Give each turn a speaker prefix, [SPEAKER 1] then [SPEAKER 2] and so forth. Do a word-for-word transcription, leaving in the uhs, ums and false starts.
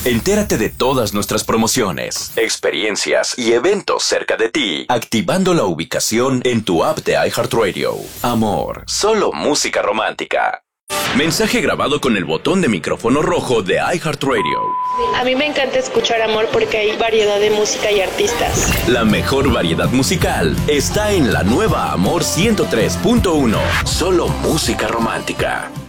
[SPEAKER 1] Entérate de todas nuestras promociones, experiencias y eventos cerca de ti, activando la ubicación en tu app de iHeartRadio. Amor, solo música romántica. Mensaje grabado con el botón de micrófono rojo de iHeartRadio.
[SPEAKER 2] A mí me encanta escuchar Amor porque hay variedad de música y artistas.
[SPEAKER 1] La mejor variedad musical está en la nueva Amor ciento tres punto uno. Solo música romántica.